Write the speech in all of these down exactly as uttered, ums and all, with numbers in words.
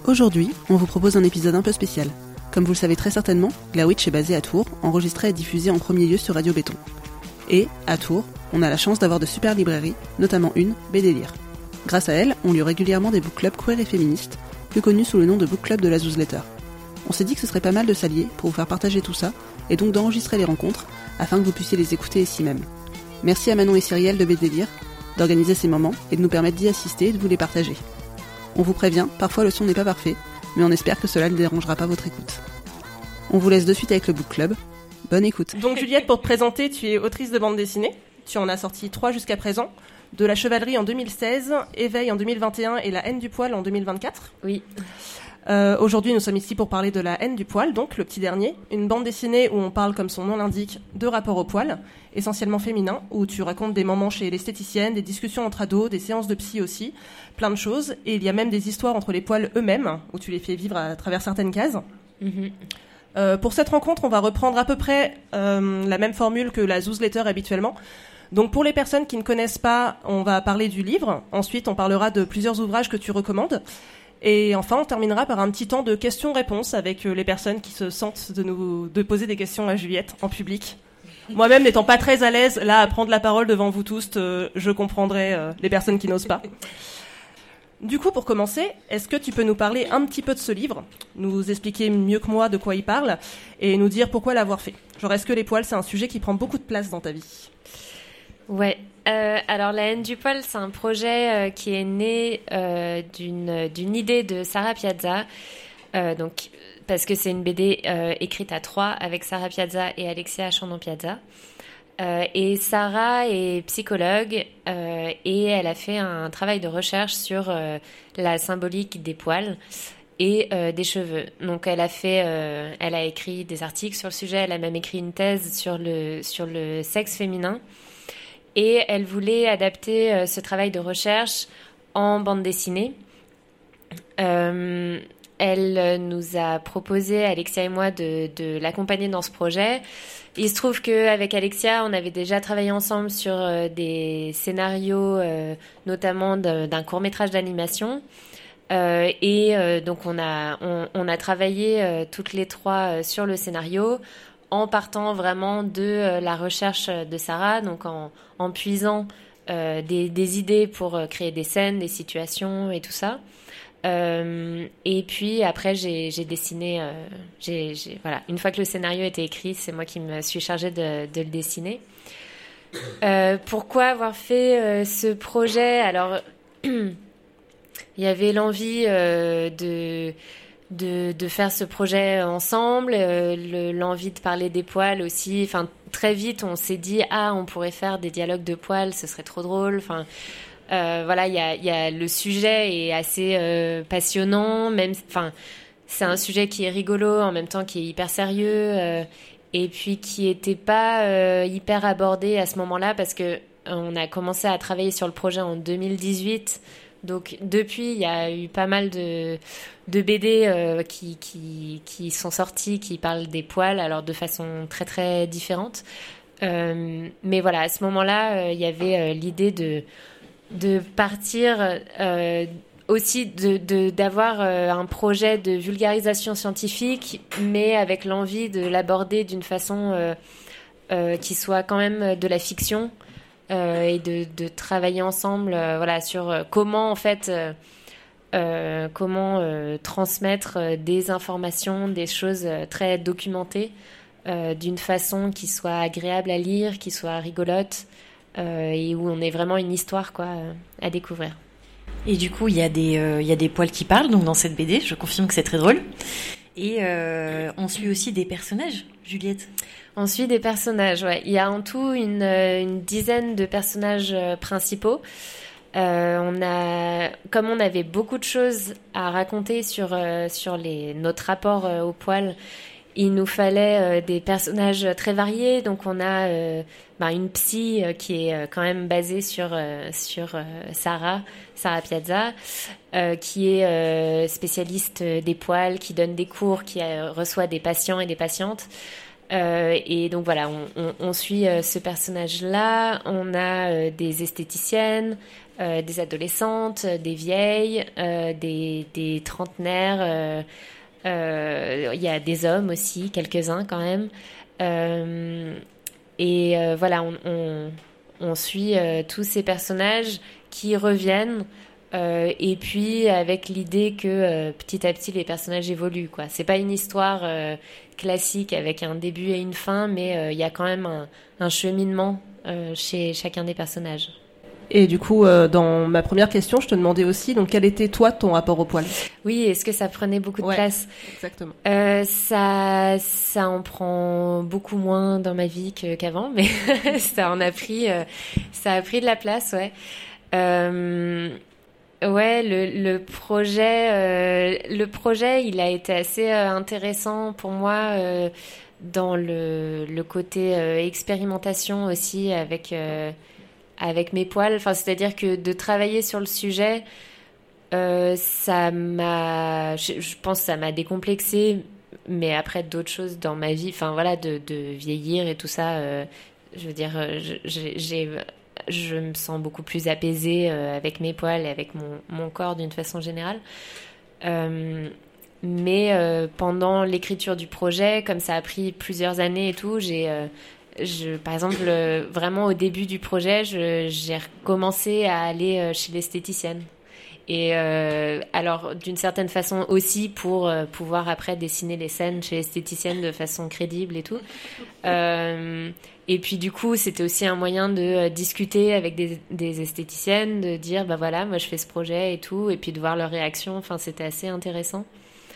Aujourd'hui, on vous propose un épisode un peu spécial. Comme vous le savez très certainement, Blair Witch est basé à Tours, enregistré et diffusé en premier lieu sur Radio Béton. Et, à Tours, on a la chance d'avoir de super librairies, notamment une, B D Lire. Grâce à elle, on lit régulièrement des book clubs queer et féministes, plus connus sous le nom de Book Club de la Newsletter. On s'est dit que ce serait pas mal de s'allier pour vous faire partager tout ça, et donc d'enregistrer les rencontres, afin que vous puissiez les écouter ici même. Merci à Manon et Cyrielle de B D Lire d'organiser ces moments et de nous permettre d'y assister et de vous les partager. On vous prévient, parfois le son n'est pas parfait, mais on espère que cela ne dérangera pas votre écoute. On vous laisse de suite avec le Book Club. Bonne écoute. Donc Juliette, pour te présenter, tu es autrice de bande dessinée. Tu en as sorti trois jusqu'à présent. De la chevalerie en deux mille seize, Éveil en deux mille vingt et un et La haine du poil en deux mille vingt-quatre. Oui. Euh, aujourd'hui, nous sommes ici pour parler de La haine du poil, donc le petit dernier. Une bande dessinée où on parle, comme son nom l'indique, de rapport au poil, essentiellement féminin, où tu racontes des moments chez l'esthéticienne, des discussions entre ados, des séances de psy aussi, plein de choses. Et il y a même des histoires entre les poils eux-mêmes, où tu les fais vivre à travers certaines cases. Mm-hmm. Euh, pour cette rencontre, on va reprendre à peu près euh, la même formule que la newsletter habituellement. Donc pour les personnes qui ne connaissent pas, on va parler du livre. Ensuite, on parlera de plusieurs ouvrages que tu recommandes. Et enfin, on terminera par un petit temps de questions-réponses avec les personnes qui se sentent de nous de poser des questions à Juliette en public. Moi-même, n'étant pas très à l'aise là à prendre la parole devant vous tous, euh, je comprendrai euh, les personnes qui n'osent pas. Du coup, pour commencer, est-ce que tu peux nous parler un petit peu de ce livre, nous expliquer mieux que moi de quoi il parle, et nous dire pourquoi l'avoir fait? Genre, est-ce que les poils, c'est un sujet qui prend beaucoup de place dans ta vie? Ouais. Euh, alors, La haine du poil, c'est un projet euh, qui est né euh, d'une, d'une idée de Sarah Piazza. Euh, donc, parce que c'est une B D euh, écrite à trois avec Sarah Piazza et Alexia Chandon-Piazza. Euh, et Sarah est psychologue euh, et elle a fait un travail de recherche sur euh, la symbolique des poils et euh, des cheveux. Donc elle a fait, euh, elle a écrit des articles sur le sujet. Elle a même écrit une thèse sur le sur le sexe féminin et elle voulait adapter euh, ce travail de recherche en bande dessinée. Euh, elle nous a proposé, Alexia et moi, de, de l'accompagner dans ce projet. Il se trouve qu'avec Alexia, on avait déjà travaillé ensemble sur euh, des scénarios, euh, notamment de, d'un court-métrage d'animation. Euh, et euh, donc, on a, on, on a travaillé euh, toutes les trois euh, sur le scénario en partant vraiment de euh, la recherche de Sarah, donc en, en puisant euh, des, des idées pour euh, créer des scènes, des situations et tout ça. Euh, et puis après j'ai, j'ai dessiné euh, j'ai, j'ai, voilà, une fois que le scénario était écrit, c'est moi qui me suis chargée de, de le dessiner. Euh, pourquoi avoir fait euh, ce projet? Alors il y avait l'envie euh, de, de de faire ce projet ensemble, euh, le, l'envie de parler des poils aussi. Enfin, très vite on s'est dit ah, on pourrait faire des dialogues de poils, ce serait trop drôle. Enfin, Euh, voilà, il y a, y a le sujet est assez euh, passionnant, même, enfin, c'est un sujet qui est rigolo en même temps qui est hyper sérieux euh, et puis qui était pas euh, hyper abordé à ce moment-là parce que on a commencé à travailler sur le projet en deux mille dix-huit. Donc depuis, il y a eu pas mal de de B D euh, qui qui qui sont sortis qui parlent des poils, alors de façon très très différente. Euh, mais voilà, à ce moment-là, il euh, y avait euh, l'idée de de partir euh, aussi de, de, d'avoir euh, un projet de vulgarisation scientifique, mais avec l'envie de l'aborder d'une façon euh, euh, qui soit quand même de la fiction euh, et de, de travailler ensemble euh, voilà, sur comment en fait euh, euh, comment euh, transmettre des informations, des choses très documentées euh, d'une façon qui soit agréable à lire, qui soit rigolote. Euh, et où on est vraiment une histoire quoi, euh, à découvrir. Et du coup, il y a des euh, il y a des poils qui parlent donc dans cette B D. Je confirme que c'est très drôle. Et euh, on suit aussi des personnages, Juliette. On suit des personnages, ouais. Il y a en tout une une dizaine de personnages euh, principaux. Euh, on a, comme on avait beaucoup de choses à raconter sur euh, sur les notre rapport euh, aux poils. Il nous fallait euh, des personnages très variés, donc on a euh, bah, une psy euh, qui est euh, quand même basée sur euh, sur euh, Sarah, Sarah Piazza, euh, qui est euh, spécialiste des poils, qui donne des cours, qui euh, reçoit des patients et des patientes. Euh, et donc voilà, on, on, on suit euh, ce personnage-là. On a euh, des esthéticiennes, euh, des adolescentes, des vieilles, euh, des, des trentenaires. Euh, euh, il y a des hommes aussi, quelques-uns quand même. Euh, et euh, voilà, on, on, on suit euh, tous ces personnages qui reviennent. Euh, et puis avec l'idée que euh, petit à petit les personnages évoluent, quoi. C'est pas une histoire euh, classique avec un début et une fin, mais il euh, y a quand même un, un cheminement euh, chez chacun des personnages. Et du coup, euh, dans ma première question, je te demandais aussi, donc quel était toi ton rapport au poil ? Oui, est-ce que ça prenait beaucoup de ouais, place ? Exactement. Euh, ça, ça en prend beaucoup moins dans ma vie que, qu'avant, mais ça en a pris, euh, ça a pris de la place, ouais. Euh, Ouais, le, le projet, euh, le projet, il a été assez euh, intéressant pour moi euh, dans le, le côté euh, expérimentation aussi avec euh, avec mes poils. Enfin, c'est-à-dire que de travailler sur le sujet, euh, ça m'a, je, je pense, que ça m'a décomplexé. Mais après d'autres choses dans ma vie, enfin voilà, de, de vieillir et tout ça, euh, je veux dire, je, j'ai, j'ai je me sens beaucoup plus apaisée euh, avec mes poils et avec mon, mon corps d'une façon générale. Euh, mais euh, pendant l'écriture du projet, comme ça a pris plusieurs années et tout, j'ai, euh, je, par exemple, euh, vraiment au début du projet, je, j'ai recommencé à aller euh, chez l'esthéticienne. Et euh, alors, d'une certaine façon aussi pour euh, pouvoir après dessiner les scènes chez l'esthéticienne de façon crédible et tout. Euh, et puis du coup, c'était aussi un moyen de euh, discuter avec des, des esthéticiennes, de dire bah voilà, moi je fais ce projet et tout, et puis de voir leur réaction. Enfin, c'était assez intéressant.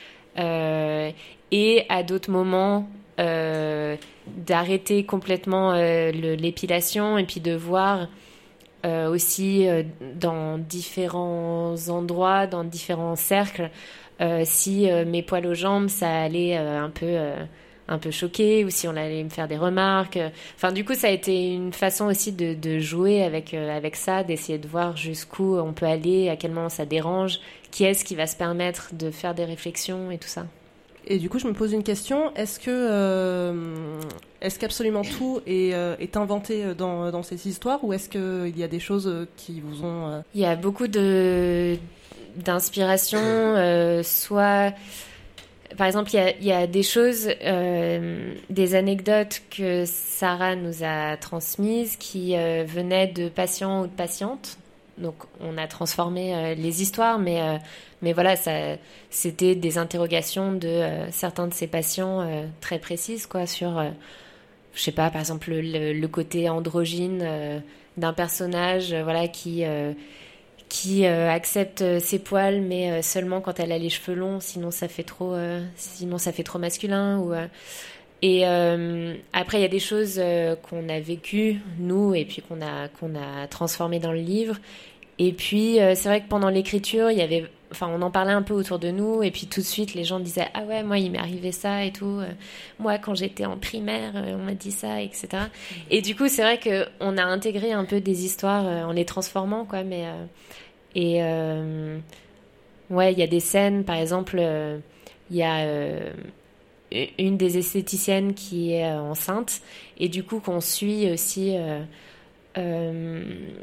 Euh, et à d'autres moments, euh, d'arrêter complètement euh, le, l'épilation et puis de voir Euh, aussi euh, dans différents endroits, dans différents cercles, euh, si euh, mes poils aux jambes, ça allait euh, un peu, euh, un peu choquer, ou si on allait me faire des remarques. Enfin, du coup, ça a été une façon aussi de, de jouer avec, euh, avec ça, d'essayer de voir jusqu'où on peut aller, à quel moment ça dérange, qui est-ce qui va se permettre de faire des réflexions et tout ça. Et du coup, je me pose une question. Est-ce que, euh, est-ce qu'absolument tout est, euh, est inventé dans, dans ces histoires, ou est-ce qu'il y a des choses qui vous ont... Euh... Il y a beaucoup de, d'inspiration, euh, soit... Par exemple, il y a, il y a des choses, euh, des anecdotes que Sarah nous a transmises qui euh, venaient de patients ou de patientes. Donc, on a transformé euh, les histoires, mais, euh, mais voilà, ça, c'était des interrogations de euh, certains de ces patients euh, très précises, quoi, sur, euh, je sais pas, par exemple, le, le côté androgyne euh, d'un personnage, euh, voilà, qui, euh, qui euh, accepte ses poils, mais euh, seulement quand elle a les cheveux longs, sinon ça fait trop, euh, sinon ça fait trop masculin, ou... Euh, Et euh, après, il y a des choses euh, qu'on a vécues, nous, et puis qu'on a, qu'on a transformées dans le livre. Et puis, euh, c'est vrai que pendant l'écriture, il y avait, enfin, on en parlait un peu autour de nous, et puis tout de suite, les gens disaient « Ah ouais, moi, il m'est arrivé ça et tout. Moi, quand j'étais en primaire, on m'a dit ça, et cetera » Et du coup, c'est vrai qu'on a intégré un peu des histoires euh, en les transformant, quoi. Mais, euh, et euh, ouais, il y a des scènes, par exemple, euh, il y a... Euh, une des esthéticiennes qui est euh, enceinte, et du coup qu'on suit aussi euh, euh,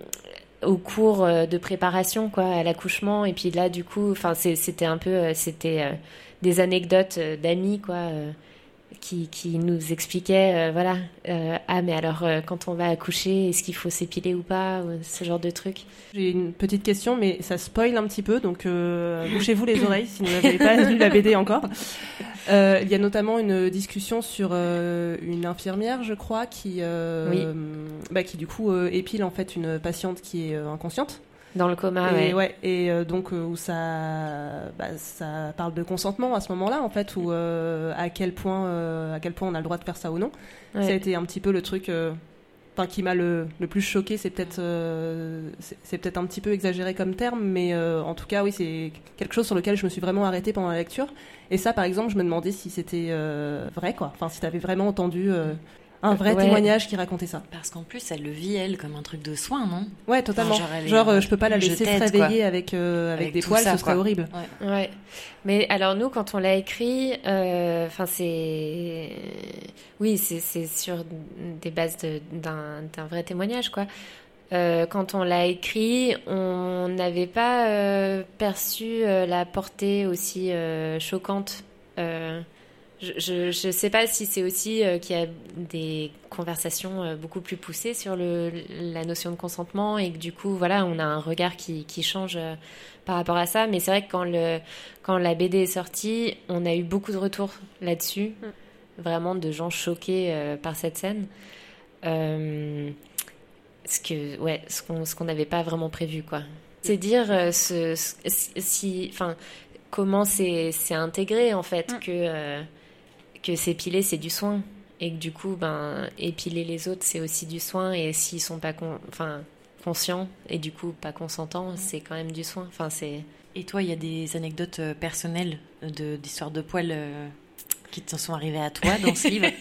au cours de préparation, quoi, à l'accouchement. Et puis là, du coup, enfin, c'est, c'était un peu, euh, c'était euh, des anecdotes euh, d'amis, quoi, euh, qui, qui nous expliquaient, euh, voilà, euh, ah mais alors euh, quand on va accoucher, est-ce qu'il faut s'épiler ou pas, ou ce genre de trucs. J'ai une petite question, mais ça spoil un petit peu, donc euh, bouchez-vous les oreilles si vous n'avez pas lu la B D encore. Euh, il y a notamment une discussion sur euh, une infirmière, je crois, qui, euh, oui. bah, qui du coup euh, épile en fait une patiente qui est euh, inconsciente. Dans le coma, et, ouais. ouais. Et euh, donc euh, où ça, bah, ça parle de consentement à ce moment-là, en fait, où euh, à quel point, euh, à quel point on a le droit de faire ça ou non. Ouais. Ça a été un petit peu le truc. Euh, Enfin, qui m'a le, le plus choqué, c'est peut-être, euh, c'est, c'est peut-être un petit peu exagéré comme terme, mais euh, en tout cas, oui, c'est quelque chose sur lequel je me suis vraiment arrêtée pendant la lecture. Et ça, par exemple, je me demandais si c'était euh, vrai, quoi. Enfin, si t'avais vraiment entendu euh, un vrai ouais. témoignage qui racontait ça. Parce qu'en plus, elle le vit, elle, comme un truc de soin, non ? Ouais, totalement. Enfin, genre, genre euh, je peux pas la laisser se réveiller avec, euh, avec, avec des poils, ça, ce serait quoi. Horrible. Ouais. ouais. Mais alors, nous, quand on l'a écrit, enfin, euh, c'est... Oui, c'est, c'est sur des bases de, d'un, d'un vrai témoignage, quoi. euh, quand on l'a écrit, on n'avait pas euh, perçu euh, la portée aussi euh, choquante. Euh, je ne sais pas si c'est aussi euh, qu'il y a des conversations euh, beaucoup plus poussées sur le, la notion de consentement et que du coup, voilà, on a un regard qui, qui change euh, par rapport à ça. Mais c'est vrai que quand, le, quand la B D est sortie, on a eu beaucoup de retours là-dessus, mm. vraiment de gens choqués euh, par cette scène. Euh, ce que, ouais, ce qu'on, ce qu'on n'avait pas vraiment prévu, quoi. C'est dire euh, ce, ce, si, enfin, comment c'est, c'est intégré en fait mm. que euh, que s'épiler c'est du soin et que du coup ben épiler les autres c'est aussi du soin et s'ils sont pas con, enfin conscients et du coup pas consentants mm. c'est quand même du soin. Enfin c'est. Et toi, il y a des anecdotes euh, personnelles de d'histoires de poils euh, qui te sont arrivées à toi dans ce livre?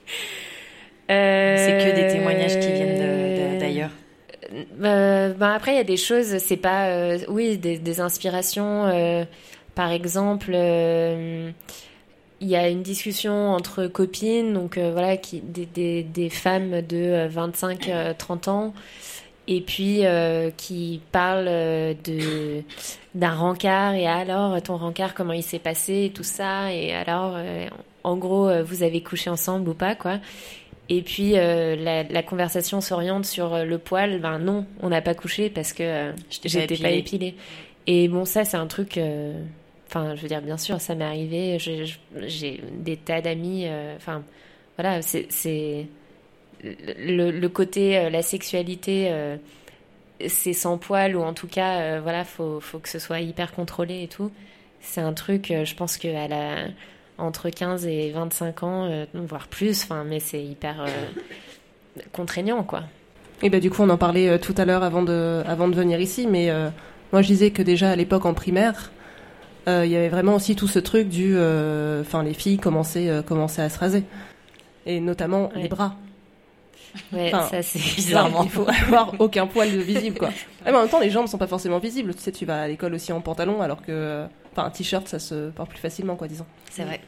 Euh... C'est que des témoignages qui viennent de, de, d'ailleurs. Euh, ben après, il y a des choses, c'est pas, euh, oui, des, des inspirations. Euh, par exemple, euh, il y a une discussion entre copines, donc euh, voilà, qui, des, des, des femmes de vingt-cinq à trente ans, et puis euh, qui parlent de d'un rencard. Et alors, ton rencard, comment il s'est passé, et tout ça. Et alors, euh, en gros, vous avez couché ensemble ou pas, quoi. Et puis euh, la, la conversation s'oriente sur euh, le poil. Ben non, on n'a pas couché parce que euh, j'étais pas épilée. Et bon, ça c'est un truc. Enfin, euh, je veux dire, bien sûr, ça m'est arrivé. J'ai, j'ai des tas d'amis. Enfin, euh, voilà, c'est, c'est le, le côté euh, la sexualité, euh, c'est sans poil ou en tout cas, euh, voilà, faut faut que ce soit hyper contrôlé et tout. C'est un truc. Euh, je pense que à la entre quinze et vingt-cinq ans, euh, voire plus, enfin, mais c'est hyper euh, contraignant, quoi. Et bah, du coup, on en parlait euh, tout à l'heure avant de, avant de venir ici, mais euh, moi je disais que déjà à l'époque en primaire, il euh, y avait vraiment aussi tout ce truc du. Enfin, euh, les filles commençaient, euh, commençaient à se raser. Et notamment ouais. les bras. Ouais, ça c'est bizarrement. Il faut avoir aucun poil de visible, quoi. Et en même temps, les jambes sont pas forcément visibles. Tu sais, tu vas à l'école aussi en pantalon, alors que. Enfin, un t-shirt, ça se porte plus facilement, quoi, disons. C'est vrai.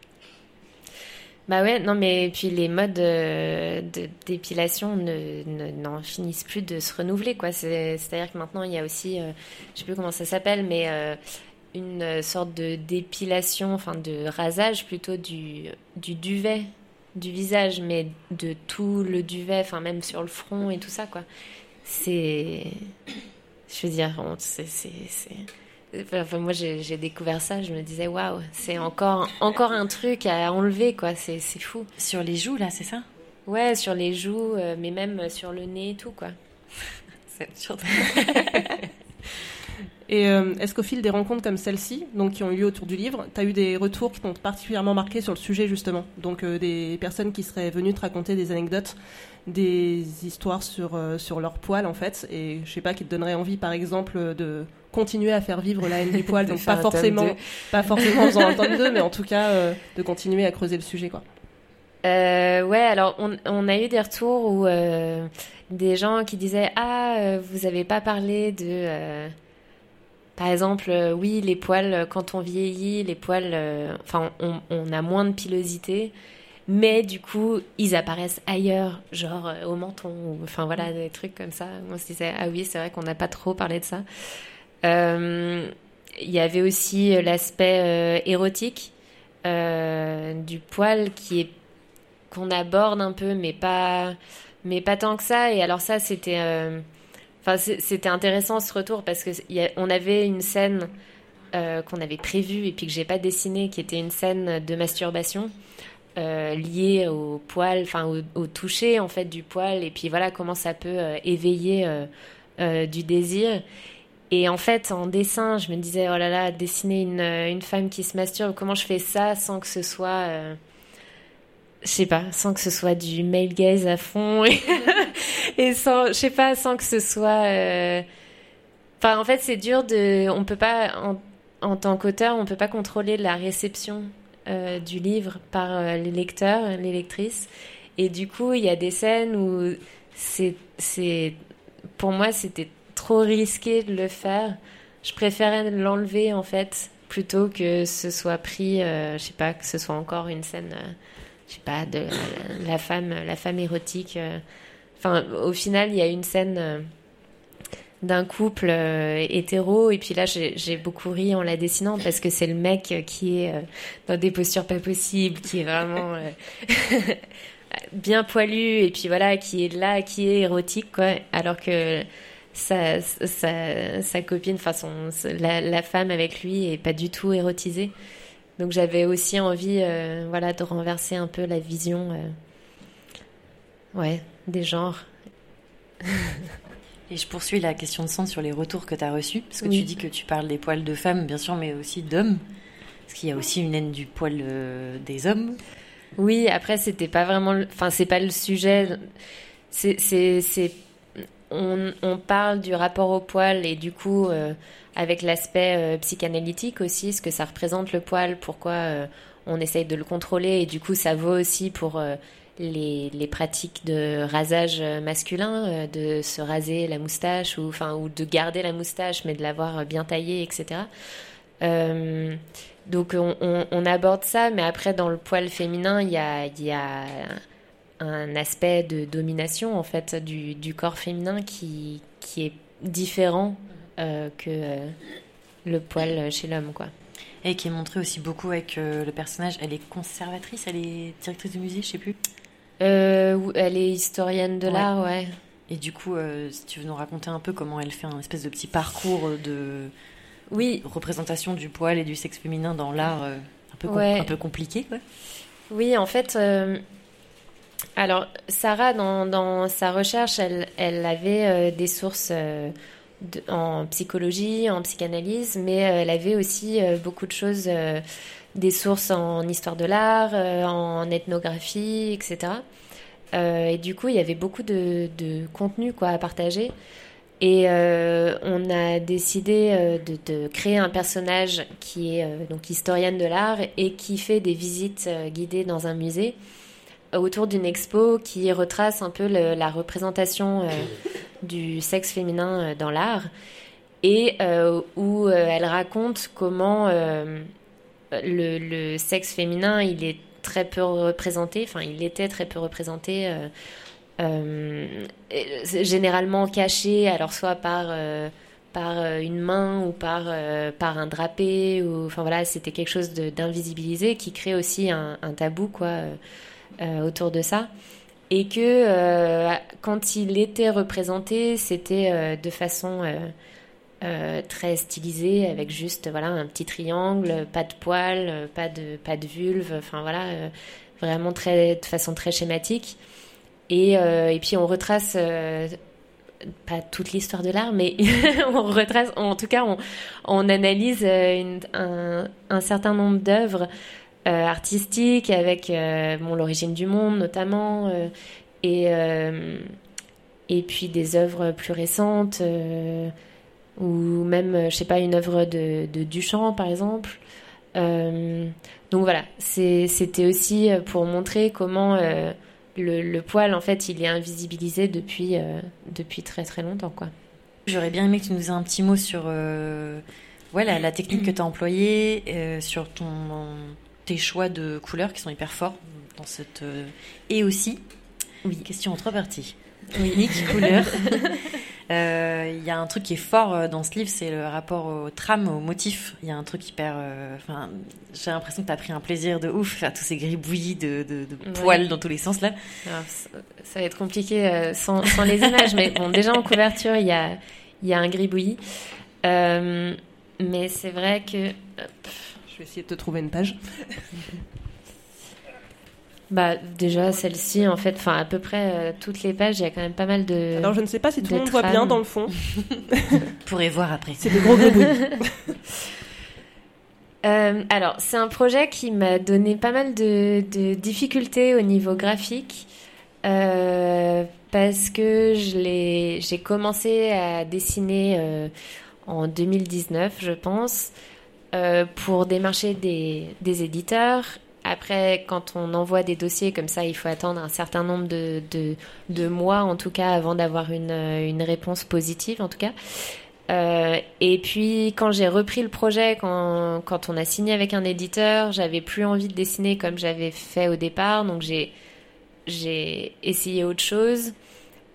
Bah ouais, non, mais puis les modes euh, de, d'épilation ne, ne, n'en finissent plus de se renouveler, quoi. C'est, c'est-à-dire que maintenant, il y a aussi, euh, je sais plus comment ça s'appelle, mais euh, une sorte de d'épilation, enfin de rasage plutôt du, du duvet du visage, mais de tout le duvet, enfin même sur le front et tout ça, quoi. C'est... Je veux dire, on, c'est... c'est, c'est... Enfin, moi, j'ai, j'ai découvert ça, je me disais, waouh, c'est encore, encore un truc à enlever, quoi, c'est, c'est fou. Sur les joues, là, c'est ça? Ouais, sur les joues, euh, mais même sur le nez et tout, quoi. C'est absurde. Et euh, est-ce qu'au fil des rencontres comme celle-ci, donc qui ont eu lieu autour du livre, tu as eu des retours qui t'ont particulièrement marqué sur le sujet, justement? Donc euh, des personnes qui seraient venues te raconter des anecdotes, des histoires sur, euh, sur leur poil, en fait, et je sais pas, qui te donneraient envie, par exemple, de continuer à faire vivre la haine du poil, donc pas forcément, pas forcément en faisant un tome deux, mais en tout cas euh, de continuer à creuser le sujet, quoi. Euh, ouais, alors on, on a eu des retours où euh, des gens qui disaient ah euh, vous avez pas parlé de euh, par exemple euh, oui les poils quand on vieillit les poils euh, enfin on, on a moins de pilosité mais du coup ils apparaissent ailleurs genre euh, au menton ou enfin voilà des trucs comme ça. On se disait ah oui c'est vrai qu'on n'a pas trop parlé de ça. Il euh, y avait aussi l'aspect euh, érotique euh, du poil qui est qu'on aborde un peu mais pas mais pas tant que ça. Et alors ça c'était euh, enfin c'était intéressant ce retour parce que y a, on avait une scène euh, qu'on avait prévue et puis que j'ai pas dessinée qui était une scène de masturbation euh, liée au poil, enfin au, au toucher en fait du poil et puis voilà comment ça peut euh, éveiller euh, euh, du désir. Et en fait, en dessin, je me disais, oh là là, dessiner une, une femme qui se masturbe, comment je fais ça sans que ce soit, euh, je sais pas, sans que ce soit du male gaze à fond et, et sans, je sais pas, sans que ce soit, euh... enfin, en fait, c'est dur de, on peut pas, en, en tant qu'auteur, on peut pas contrôler la réception euh, du livre par euh, les lecteurs, les lectrices. Et du coup, il y a des scènes où c'est, c'est, pour moi, c'était trop risqué de le faire. Je préférais l'enlever en fait plutôt que ce soit pris euh, je sais pas que ce soit encore une scène euh, je sais pas de la, la femme la femme érotique euh, enfin, au final, il y a une scène euh, d'un couple euh, hétéro, et puis là, j'ai, j'ai beaucoup ri en la dessinant parce que c'est le mec qui est euh, dans des postures pas possibles, qui est vraiment euh, bien poilu, et puis voilà, qui est là, qui est érotique, quoi, alors que sa, sa, sa copine, enfin, son, la, la femme avec lui est pas du tout érotisée. Donc j'avais aussi envie, euh, voilà, de renverser un peu la vision, euh, ouais, des genres. Et je poursuis la question de Sandre sur les retours que tu as reçus, parce que Oui. tu dis que tu parles des poils de femmes, bien sûr, mais aussi d'hommes, parce qu'il y a aussi une haine du poil euh, des hommes. Oui, après c'était pas vraiment, le- enfin c'est pas le sujet. C'est, c'est, c'est, on, on parle du rapport au poil et du coup euh, avec l'aspect euh, psychanalytique aussi, ce que ça représente le poil, pourquoi euh, on essaye de le contrôler, et du coup ça vaut aussi pour euh, les, les pratiques de rasage masculin, euh, de se raser la moustache ou enfin ou de garder la moustache mais de l'avoir bien taillée, et cetera. Euh, donc on, on, on aborde ça, mais après dans le poil féminin, il y a, il y a un aspect de domination en fait du, du corps féminin qui, qui est différent euh, que euh, le poil chez l'homme, quoi. Et qui est montré aussi beaucoup avec euh, le personnage. Elle est conservatrice, elle est directrice de musée, je sais plus. Euh, elle est historienne de Ouais. l'art, ouais. Et du coup, euh, si tu veux nous raconter un peu comment elle fait un espèce de petit parcours de Oui, représentation du poil et du sexe féminin dans l'art, euh, un peu com- Ouais. un peu compliqué, quoi. oui, en fait, euh, alors Sarah, dans, dans sa recherche, elle, elle avait euh, des sources euh, de- en psychologie, en psychanalyse, mais euh, elle avait aussi euh, beaucoup de choses, euh, des sources en histoire de l'art, euh, en ethnographie, et cetera. Euh, et du coup, il y avait beaucoup de, de contenu, quoi, à partager. Et euh, on a décidé euh, de, de créer un personnage qui est euh, donc historienne de l'art et qui fait des visites euh, guidées dans un musée euh, autour d'une expo qui retrace un peu le- la représentation euh, du sexe féminin euh, dans l'art, et euh, où euh, elle raconte comment euh, le, le sexe féminin, il est très peu représenté, enfin il était très peu représenté, euh, euh, et- généralement caché, alors soit par euh, par euh, une main ou par euh, par un drapé, ou enfin voilà, c'était quelque chose de- d'invisibilisé qui crée aussi un, un tabou, quoi, euh, euh, autour de ça, et que euh, quand il était représenté, c'était euh, de façon euh, euh, très stylisée, avec juste voilà un petit triangle, pas de poils, euh, pas de pas de vulve, enfin voilà, euh, vraiment très de façon très schématique. Et, euh, et puis on retrace, euh, pas toute l'histoire de l'art, mais on retrace, en tout cas on, on analyse euh, une- un, un certain nombre d'œuvres euh, artistiques avec euh, bon, l'origine du monde notamment, euh, et, euh, et puis des œuvres plus récentes, euh, ou même, euh, je sais pas, une œuvre de, de Duchamp par exemple. Euh, donc voilà, c'est, c'était aussi pour montrer comment euh, le, le poil, en fait, il est invisibilisé depuis, euh, depuis très très longtemps, quoi. J'aurais bien aimé que tu nous aies un petit mot sur euh, ouais, la, la technique que tu as employée, euh, sur ton, tes choix de couleurs qui sont hyper forts dans cette... euh, et aussi, oui, question en trois parties. Technique, couleur. Euh, Il y a un truc qui est fort euh, dans ce livre, c'est le rapport au tram, au motif. Il y a un truc hyper... euh, Enfin, j'ai l'impression que tu as pris un plaisir de ouf, faire tous ces gribouillis de, de, de Ouais. poils dans tous les sens, là. Alors, ça, ça va être compliqué euh, sans, sans les images, mais bon, déjà en couverture, il y a, il y a un gribouillis. Euh, mais c'est vrai que... hop, Je vais essayer de te trouver une page. bah, déjà, celle-ci, en fait, enfin, à peu près euh, toutes les pages, il y a quand même pas mal de... Alors je ne sais pas si tout de le monde voit trames. bien dans le fond. Vous pourrez voir après. C'est des gros gribouillis. Euh, alors, c'est un projet qui m'a donné pas mal de, de difficultés au niveau graphique, euh, parce que je l'ai, j'ai commencé à dessiner euh, en deux mille dix-neuf, je pense, euh, pour démarcher des, des éditeurs. Après, quand on envoie des dossiers comme ça, il faut attendre un certain nombre de, de, de mois, en tout cas, avant d'avoir une, une réponse positive, en tout cas. Euh, et puis quand j'ai repris le projet, quand, quand on a signé avec un éditeur, j'avais plus envie de dessiner comme j'avais fait au départ, donc j'ai, j'ai essayé autre chose.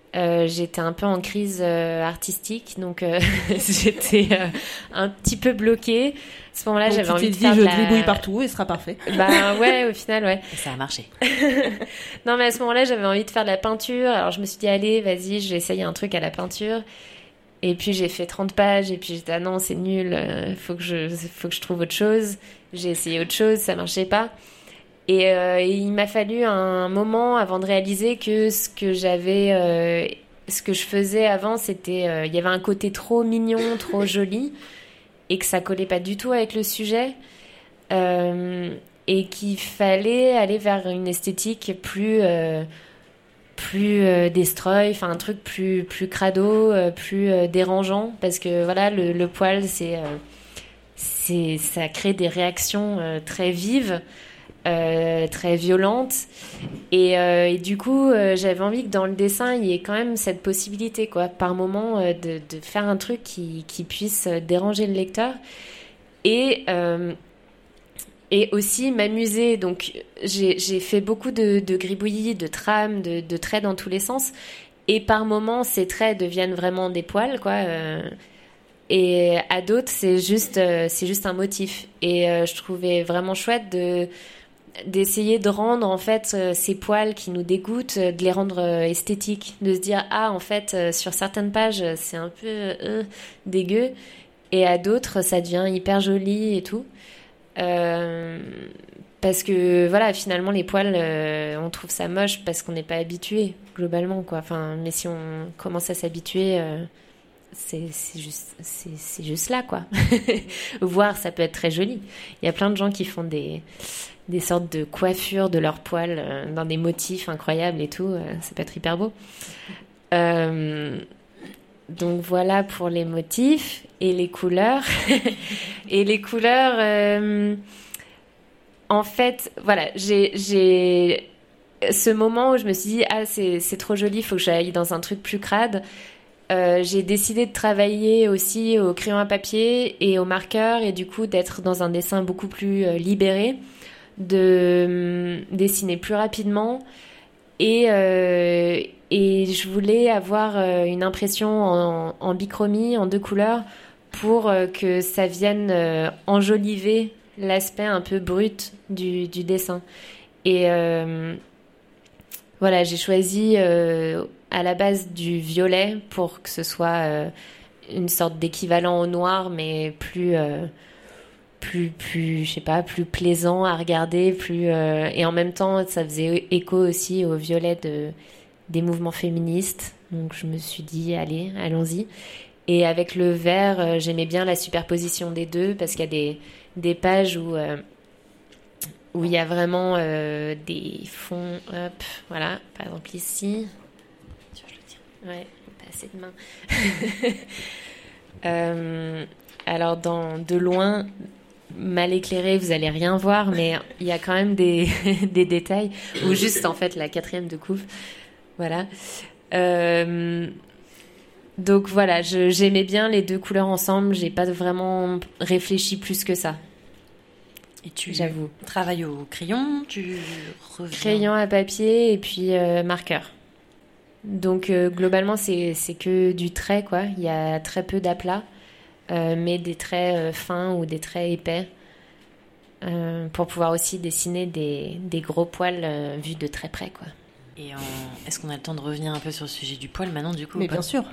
euh, j'étais un peu en crise euh, artistique, donc euh, j'étais euh, un petit peu bloquée. À ce moment-là, donc, j'avais envie de dit, faire je de la... gribouille partout et ce sera parfait. Bah ouais, au final, ouais. Et ça a marché. Non, mais à ce moment-là, j'avais envie de faire de la peinture. Alors je me suis dit, allez, vas-y, je vais essayer un truc à la peinture. Et puis j'ai fait trente pages et puis j'étais, ah non, c'est nul, euh, faut que je, faut que je trouve autre chose. J'ai essayé autre chose, ça marchait pas. Et, euh, et il m'a fallu un moment avant de réaliser que ce que j'avais, euh, ce que je faisais avant, c'était, euh, il y avait un côté trop mignon, trop joli, et que ça collait pas du tout avec le sujet, euh, et qu'il fallait aller vers une esthétique plus, euh, plus euh, destroy, enfin un truc plus, plus crado, euh, plus euh, dérangeant, parce que voilà, le, le poil, c'est, euh, c'est, ça crée des réactions euh, très vives. Euh, très violente et, euh, et du coup euh, j'avais envie que dans le dessin il y ait quand même cette possibilité quoi, par moment euh, de, de faire un truc qui, qui puisse déranger le lecteur et, euh, et aussi m'amuser. Donc j'ai, j'ai fait beaucoup de, de gribouillis, de trames, de, de traits dans tous les sens et par moment ces traits deviennent vraiment des poils quoi, euh, et à d'autres c'est juste, euh, c'est juste un motif et euh, je trouvais vraiment chouette de d'essayer de rendre en fait euh, ces poils qui nous dégoûtent, euh, de les rendre euh, esthétiques, de se dire ah en fait euh, sur certaines pages c'est un peu euh, dégueu et à d'autres ça devient hyper joli et tout euh, parce que voilà finalement les poils euh, on trouve ça moche parce qu'on n'est pas habitué globalement quoi, enfin mais si on commence à s'habituer euh, c'est, c'est juste c'est, c'est juste là quoi. Voir ça peut être très joli, il y a plein de gens qui font des des sortes de coiffures de leurs poils euh, dans des motifs incroyables et tout, euh, ça peut être hyper beau. Euh, donc voilà pour les motifs et les couleurs. Et les couleurs, euh, en fait, voilà, j'ai, j'ai ce moment où je me suis dit, ah c'est, c'est trop joli, il faut que j'aille dans un truc plus crade. Euh, j'ai décidé de travailler aussi au crayon à papier et au marqueur et du coup d'être dans un dessin beaucoup plus euh, libéré, de euh, dessiner plus rapidement et, euh, et je voulais avoir euh, une impression en, en bichromie, en deux couleurs pour euh, que ça vienne euh, enjoliver l'aspect un peu brut du, du dessin. Et euh, voilà, j'ai choisi euh, à la base du violet pour que ce soit euh, une sorte d'équivalent au noir mais plus... Euh, plus plus je sais pas plus plaisant à regarder plus euh, et en même temps ça faisait écho aussi au violet de des mouvements féministes donc je me suis dit allez allons-y et avec le vert euh, j'aimais bien la superposition des deux parce qu'il y a des des pages où euh, où il y a vraiment euh, des fonds hop voilà par exemple ici je le tiens ouais pas assez de main euh, alors dans de loin mal éclairé, vous allez rien voir, mais il y a quand même des, des détails, ou juste en fait la quatrième de couve. Voilà. Euh, donc voilà, je, j'aimais bien les deux couleurs ensemble, j'ai pas vraiment réfléchi plus que ça. Et tu J'avoue. travailles au crayon, tu reviens... Crayon à papier et puis euh, marqueur. Donc euh, globalement, c'est, c'est que du trait, quoi. Il y a très peu d'aplats. Euh, mais des traits euh, fins ou des traits épais euh, pour pouvoir aussi dessiner des, des gros poils euh, vus de très près quoi. Et en... est-ce qu'on a le temps de revenir un peu sur le sujet du poil maintenant du coup? Mais bien sûr.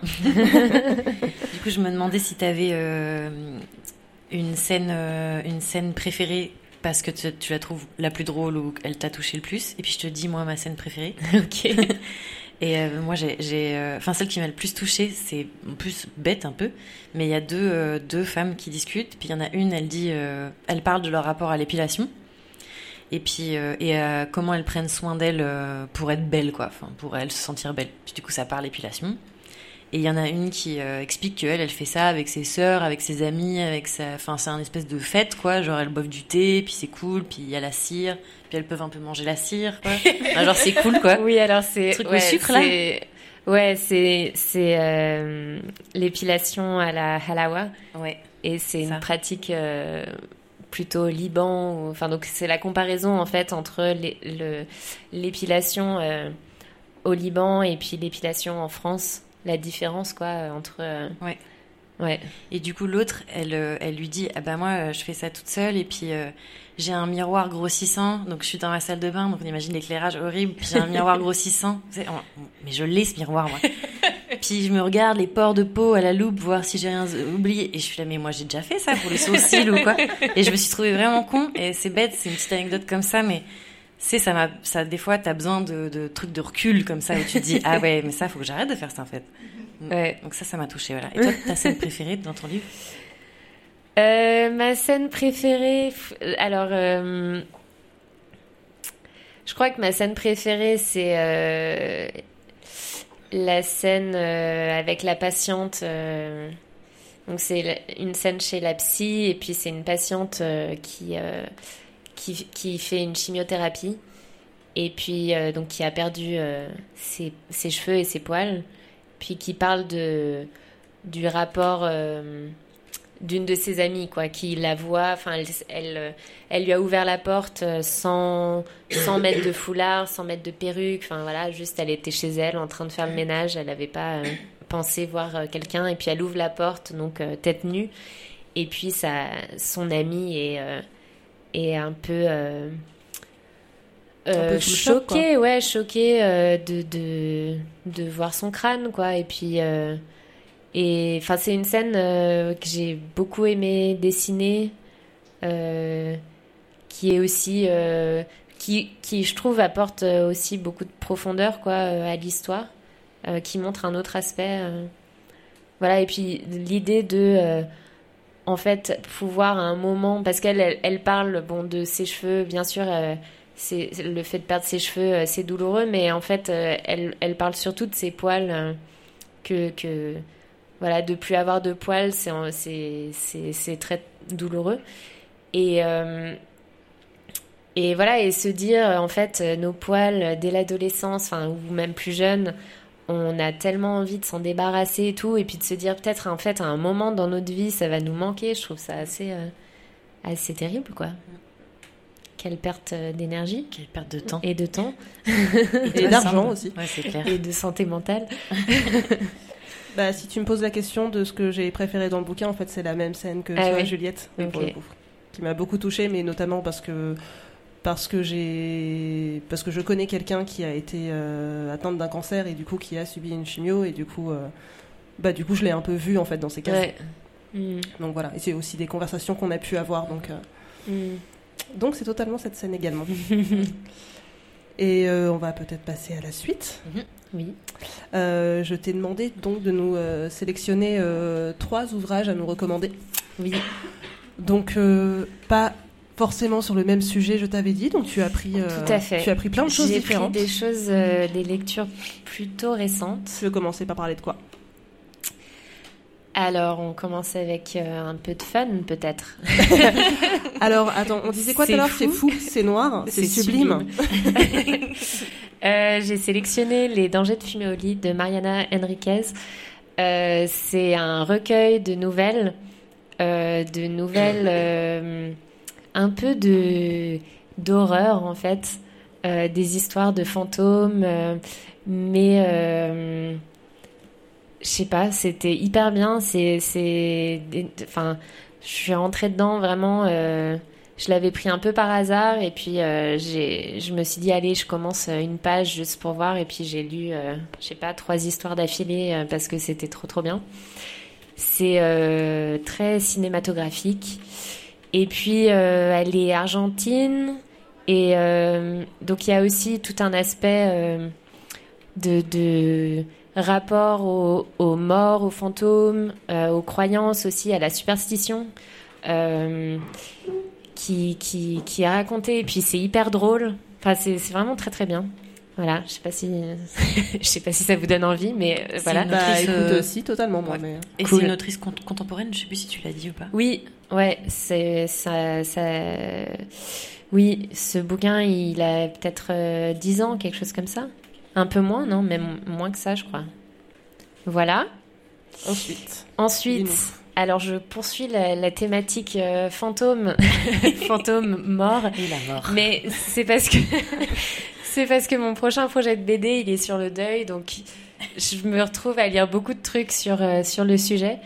Du coup je me demandais si tu avais euh, une scène euh, une scène préférée parce que tu, tu la trouves la plus drôle ou elle t'a touché le plus et puis je te dis moi ma scène préférée. Ok. Et euh, moi, j'ai, j'ai, euh, enfin, celle qui m'a le plus touchée, c'est en plus bête un peu, mais il y a deux, euh, deux femmes qui discutent. Puis il y en a une, elle dit, euh, elle parle de leur rapport à l'épilation, et puis euh, et euh, comment elles prennent soin d'elles euh, pour être belles, quoi, enfin pour elles se sentir belles. Puis du coup, ça parle épilation. Et il y en a une qui euh, explique qu'elle, elle fait ça avec ses sœurs, avec ses amis, avec sa, enfin, c'est un espèce de fête, quoi. Genre, elles boivent du thé, puis c'est cool, puis il y a la cire, puis elles peuvent un peu manger la cire, quoi. Enfin, genre, c'est cool, quoi. Oui, alors c'est... Truc ouais, au sucre, c'est... là Ouais, c'est, c'est euh, l'épilation à la halawa. Ouais. Et c'est ça. Une pratique euh, plutôt au Liban. Ou, enfin, donc, c'est la comparaison, en fait, entre les, le, l'épilation... Euh, au Liban et puis l'épilation en France, la différence quoi entre. Euh... Ouais. Ouais. Et du coup, l'autre, elle, euh, elle lui dit, ah bah moi, euh, je fais ça toute seule, et puis euh, j'ai un miroir grossissant, donc je suis dans ma salle de bain, donc on imagine l'éclairage horrible, puis j'ai un miroir grossissant, c'est, oh, mais je l'ai ce miroir, moi. Puis je me regarde les pores de peau à la loupe, voir si j'ai rien oublié, et je suis là, mais moi j'ai déjà fait ça pour les sourcils ou quoi. Et je me suis trouvée vraiment con, et c'est bête, c'est une petite anecdote comme ça, mais c'est ça m'a, ça des fois t'as besoin de, de trucs de recul comme ça où tu te dis, ah ouais, mais ça faut que j'arrête de faire ça en fait. Ouais. Donc ça, ça m'a touchée, voilà. Et toi, ta scène préférée dans ton livre? euh, Ma scène préférée... Alors, euh, je crois que ma scène préférée, c'est euh, la scène euh, avec la patiente. Euh, donc, c'est une scène chez la psy, et puis c'est une patiente euh, qui, euh, qui, qui fait une chimiothérapie, et puis euh, donc qui a perdu euh, ses, ses cheveux et ses poils. Puis qui parle de, du rapport euh, d'une de ses amies, quoi, qui la voit, enfin, elle, elle, elle lui a ouvert la porte sans, sans mettre de foulard, sans mettre de perruque, enfin voilà, juste elle était chez elle en train de faire le ménage, elle n'avait pas euh, pensé voir euh, quelqu'un, et puis elle ouvre la porte, donc euh, tête nue, et puis ça, son amie est, euh, est un peu... Euh, Euh, choquée, choc, ouais, choquée euh, de, de, de voir son crâne, quoi. Et puis, euh, et enfin, c'est une scène euh, que j'ai beaucoup aimé dessiner, euh, qui est aussi, euh, qui, qui, je trouve, apporte aussi beaucoup de profondeur, quoi, à l'histoire, euh, qui montre un autre aspect. Euh, voilà, et puis l'idée de, euh, en fait, pouvoir à un moment, parce qu'elle, elle, elle parle, bon, de ses cheveux, bien sûr. Euh, C'est, le fait de perdre ses cheveux, c'est douloureux, mais en fait, elle, elle parle surtout de ses poils, que, que voilà, de plus avoir de poils, c'est, c'est, c'est, c'est très douloureux. Et, euh, et voilà, et se dire, en fait, nos poils, dès l'adolescence, enfin, ou même plus jeune, on a tellement envie de s'en débarrasser et tout, et puis de se dire, peut-être, en fait, à un moment dans notre vie, ça va nous manquer. Je trouve ça assez, euh, assez terrible, quoi. Quelle perte d'énergie. Quelle perte de temps. Et de temps. Et, et d'argent aussi. Ouais, c'est clair. Et de santé mentale. Bah, si tu me poses la question de ce que j'ai préféré dans le bouquin, en fait, c'est la même scène que ah, toi, oui. Juliette, okay. pour le coup, qui m'a beaucoup touchée, mais notamment parce que parce que j'ai parce que je connais quelqu'un qui a été euh, atteinte d'un cancer et du coup qui a subi une chimio, et du coup euh, bah du coup je l'ai un peu vu en fait dans ces cas. Ouais. Mm. Donc voilà, et c'est aussi des conversations qu'on a pu avoir, donc euh, mm. donc c'est totalement cette scène également. Et euh, on va peut-être passer à la suite. Mm-hmm. Oui. Euh, je t'ai demandé donc de nous euh, sélectionner euh, trois ouvrages à nous recommander. Oui. Donc euh, pas forcément sur le même sujet, je t'avais dit. Donc tu as pris, euh, Tout à fait. Tu as pris plein de choses J'ai différentes. J'ai pris des choses, euh, des lectures plutôt récentes. Tu veux commencer par parler de quoi ? Alors, on commence avec euh, un peu de fun, peut-être. Alors, attends, on disait quoi tout à l'heure ? C'est fou, c'est noir, c'est, c'est sublime. sublime. euh, j'ai sélectionné Les dangers de fumer au lit de Mariana Enriquez. Euh, c'est un recueil de nouvelles, euh, de nouvelles euh, un peu de d'horreur en fait, euh, des histoires de fantômes, euh, mais euh, je sais pas, c'était hyper bien. C'est, c'est, enfin, je suis rentrée dedans vraiment. Euh, je l'avais pris un peu par hasard et puis euh, j'ai, je me suis dit allez, je commence une page juste pour voir, et puis j'ai lu, euh, je sais pas, trois histoires d'affilée euh, parce que c'était trop trop bien. C'est euh, très cinématographique. Et puis euh, elle est argentine, et euh, donc il y a aussi tout un aspect euh, de, de rapport aux, aux morts, aux fantômes, euh, aux croyances aussi, à la superstition, euh, qui, qui, qui est raconté. Et puis c'est hyper drôle. Enfin, c'est, c'est vraiment très très bien. Voilà, je sais pas si je sais pas si ça vous donne envie, mais euh, voilà. Bah, autrice, écoute, euh... aussi totalement moi. Ouais. Mais... Et cool. C'est une autrice cont- contemporaine. Je sais plus si tu l'as dit ou pas. Oui, ouais, c'est ça, ça. Oui, ce bouquin, il a peut-être euh, dix ans, quelque chose comme ça. Un peu moins, non, même moins que ça, je crois. Voilà. Ensuite. Ensuite, Dis-nous. alors, je poursuis la, la thématique euh, fantôme, fantôme mort. Et la mort. Mais c'est parce que c'est parce que mon prochain projet de B D, il est sur le deuil, donc je me retrouve à lire beaucoup de trucs sur euh, sur le sujet.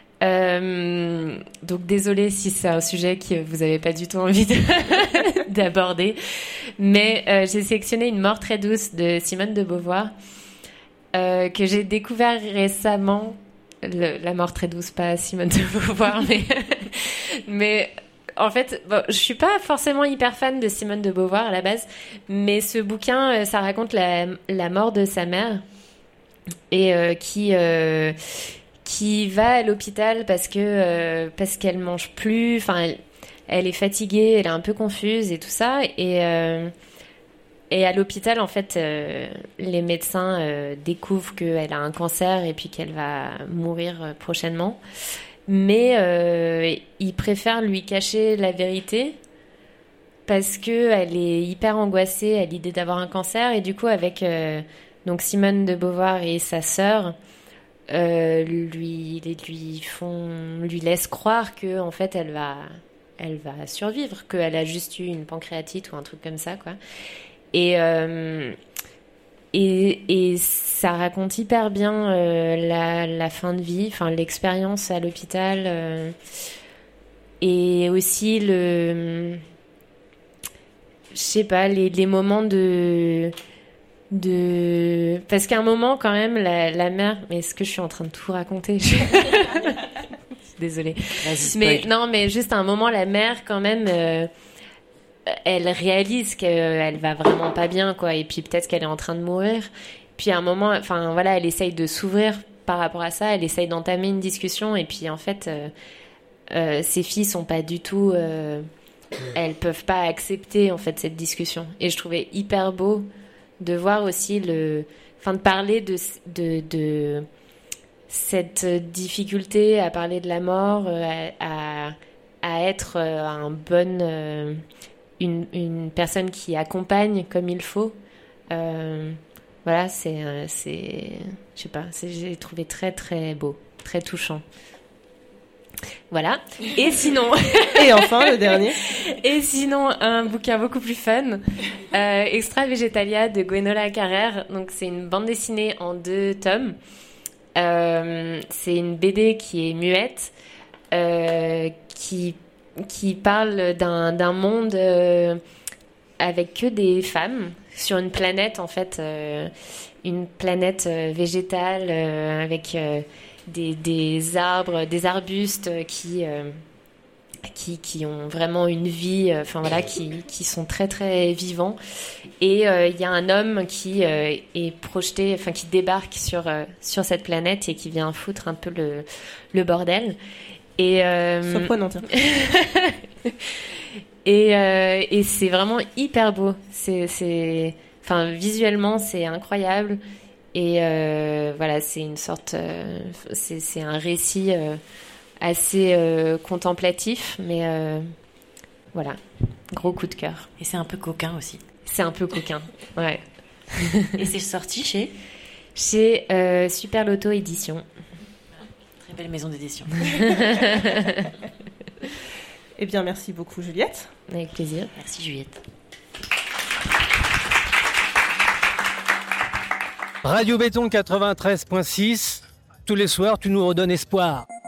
Euh, donc désolée si c'est un sujet que vous n'avez pas du tout envie de d'aborder, mais euh, j'ai sélectionné Une mort très douce de Simone de Beauvoir euh, que j'ai découvert récemment. Le, la mort très douce, pas Simone de Beauvoir, mais, mais en fait, bon, je suis pas forcément hyper fan de Simone de Beauvoir à la base, mais ce bouquin, ça raconte la, la mort de sa mère et euh, qui euh, qui va à l'hôpital parce que euh, parce qu'elle mange plus, enfin elle, elle est fatiguée, elle est un peu confuse et tout ça, et euh, Et à l'hôpital, en fait, euh, les médecins euh, découvrent qu'elle a un cancer et puis qu'elle va mourir euh, prochainement. Mais euh, ils préfèrent lui cacher la vérité parce qu'elle est hyper angoissée à l'idée d'avoir un cancer. Et du coup, avec euh, donc Simone de Beauvoir et sa sœur, euh, lui, lui, font, lui laissent croire que en fait, elle va, elle va survivre, qu'elle a juste eu une pancréatite ou un truc comme ça, quoi. Et, euh, et, et ça raconte hyper bien euh, la, la fin de vie, enfin l'expérience à l'hôpital, euh, et aussi le, je sais pas, les, les moments de, de, parce qu'à un moment quand même la, la mère, mais est-ce que je suis en train de tout raconter? Désolée. Vas-y, mais non, mais juste à un moment la mère quand même. Euh, elle réalise qu'elle va vraiment pas bien, quoi, et puis peut-être qu'elle est en train de mourir. Puis à un moment, enfin voilà, elle essaye de s'ouvrir par rapport à ça, elle essaye d'entamer une discussion, et puis en fait, euh, euh, ses filles sont pas du tout, euh, elles peuvent pas accepter en fait cette discussion. Et je trouvais hyper beau de voir aussi le, enfin de parler de de, de cette difficulté à parler de la mort, à à, à être un bon euh, Une, une personne qui accompagne comme il faut. Euh, voilà, c'est, c'est, je sais pas, c'est, j'ai trouvé très très beau, très touchant. Voilà. Et sinon, et enfin le dernier. Et sinon, un bouquin beaucoup plus fun, euh, Extra Végétalia de Gwenola Carrère. Donc c'est une bande dessinée en deux tomes. Euh, c'est une B D qui est muette, euh, qui qui parle d'un, d'un monde euh, avec que des femmes sur une planète, en fait, euh, une planète euh, végétale euh, avec euh, des, des arbres, des arbustes qui, euh, qui, qui ont vraiment une vie, enfin euh, voilà, qui, qui sont très très vivants. Et il euh, y a un homme qui euh, est projeté, enfin qui débarque sur, euh, sur cette planète et qui vient foutre un peu le, le bordel. Et euh... surprenant, tiens. et, euh, et c'est vraiment hyper beau. C'est, c'est... Enfin, visuellement, c'est incroyable. Et euh, voilà, c'est une sorte... Euh, c'est, c'est un récit euh, assez euh, contemplatif, mais euh, voilà, gros coup de cœur. Et c'est un peu coquin aussi. C'est un peu coquin, ouais. Et c'est sorti chez Chez euh, Super Loto Édition. Très belle maison d'édition. Eh bien, merci beaucoup, Juliette. Avec plaisir. Merci, Juliette. Radio Béton quatre-vingt-treize virgule six. Tous les soirs, tu nous redonnes espoir.